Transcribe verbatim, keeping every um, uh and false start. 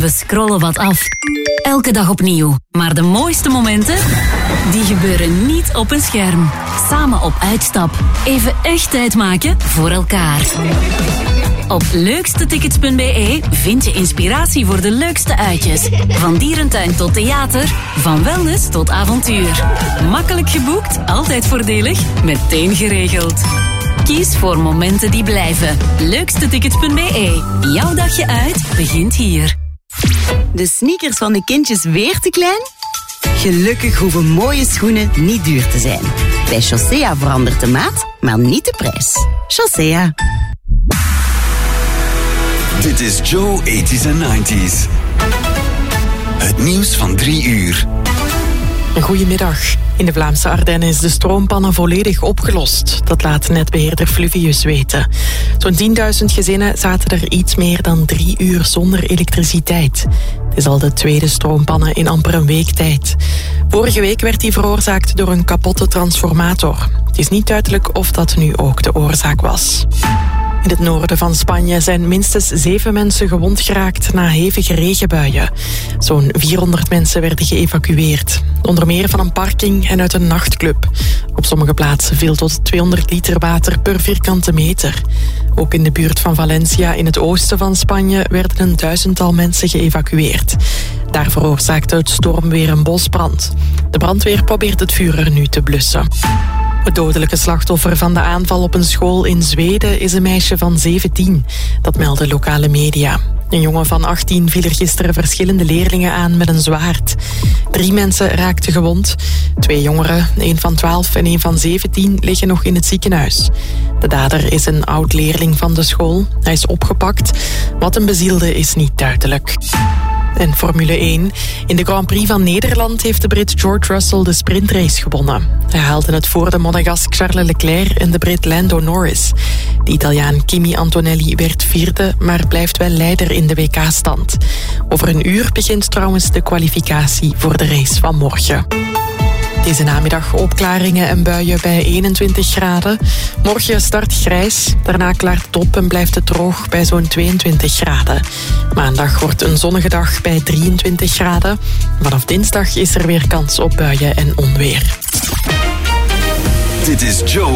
We scrollen wat af. Elke dag opnieuw. Maar de mooiste momenten, die gebeuren niet op een scherm. Samen op uitstap. Even echt tijd maken voor elkaar. Op leukstetickets punt b e vind je inspiratie voor de leukste uitjes. Van dierentuin tot theater, van wellness tot avontuur. Makkelijk geboekt, altijd voordelig, meteen geregeld. Kies voor momenten die blijven. leukstetickets punt b e. Jouw dagje uit begint hier. De sneakers van de kindjes weer te klein? Gelukkig hoeven mooie schoenen niet duur te zijn. Bij Chaussea verandert de maat, maar niet de prijs. Chaussea. Dit is Joe eighties en nineties. Het nieuws van drie uur. Goedemiddag. In de Vlaamse Ardennen is de stroompannen volledig opgelost. Dat laat netbeheerder Fluvius weten. Zo'n tienduizend gezinnen zaten er iets meer dan drie uur zonder elektriciteit. Het is al de tweede stroompannen in amper een week tijd. Vorige week werd die veroorzaakt door een kapotte transformator. Het is niet duidelijk of dat nu ook de oorzaak was. In het noorden van Spanje zijn minstens zeven mensen gewond geraakt na hevige regenbuien. Zo'n vierhonderd mensen werden geëvacueerd. Onder meer van een parking en uit een nachtclub. Op sommige plaatsen viel tot tweehonderd liter water per vierkante meter. Ook in de buurt van Valencia in het oosten van Spanje werden een duizendtal mensen geëvacueerd. Daar veroorzaakte het stormweer een bosbrand. De brandweer probeert het vuur er nu te blussen. Het dodelijke slachtoffer van de aanval op een school in Zweden is een meisje van zeventien. Dat melden lokale media. Een jongen van achttien viel er gisteren verschillende leerlingen aan met een zwaard. Drie mensen raakten gewond. Twee jongeren, een van twaalf en een van zeventien, liggen nog in het ziekenhuis. De dader is een oud-leerling van de school. Hij is opgepakt. Wat hem bezielde is niet duidelijk. En Formule één. In de Grand Prix van Nederland heeft de Brit George Russell de sprintrace gewonnen. Hij haalde het voor de Monegask Charles Leclerc en de Brit Lando Norris. De Italiaan Kimi Antonelli werd vierde, maar blijft wel leider in de W K-stand. Over een uur begint trouwens de kwalificatie voor de race van morgen. Deze namiddag opklaringen en buien bij eenentwintig graden. Morgen start grijs, daarna klaart het op en blijft het droog bij zo'n tweeëntwintig graden. Maandag wordt een zonnige dag bij drieëntwintig graden. Vanaf dinsdag is er weer kans op buien en onweer. Dit is Joe